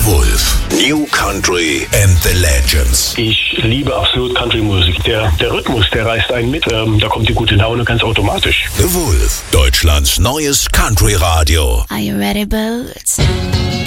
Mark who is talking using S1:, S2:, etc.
S1: Wolf. New Country and the Legends.
S2: Ich liebe absolut Country-Musik. Der Rhythmus, der reißt einen mit. Da kommt die gute Laune ganz automatisch.
S1: The Wolf. Deutschlands neues Country-Radio.
S3: Are you ready, Boots?